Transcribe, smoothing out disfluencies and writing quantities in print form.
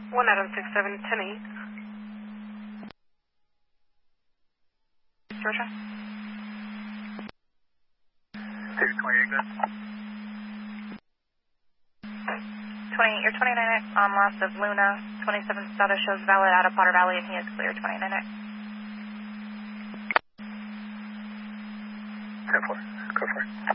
1 Adam 67, 10-8. Georgia? 628, good. 28, you're 29X on loss of Luna. 27 status shows valid out of Potter Valley, and he is clear, 29X. 10-4, go for it.